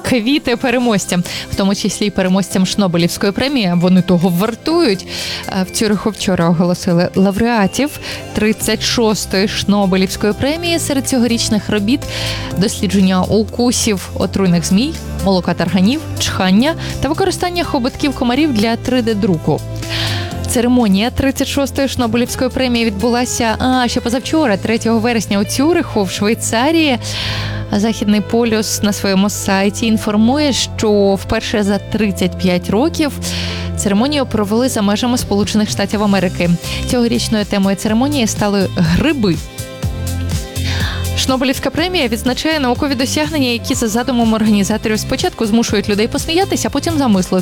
квіти переможцям, в тому числі й переможцям Шнобелівської премії. Вони того вартують. В Цюриху вчора оголосили лауреатів 36-ї Шнобелівської премії. Серед цьогорічних робіт дослідження укусів отруйних змій, молока тарганів, чхання та використання хоботків комарів для 3D-друку. Церемонія 36-ї Шнобелівської премії відбулася ще позавчора, 3 вересня у Цюриху, в Швейцарії. Західний полюс на своєму сайті інформує, що вперше за 35 років церемонію провели за межами Сполучених Штатів Америки. Цьогорічною темою церемонії стали гриби. Шнобелівська премія відзначає наукові досягнення, які за задумом організаторів спочатку змушують людей посміятися, а потім замислити,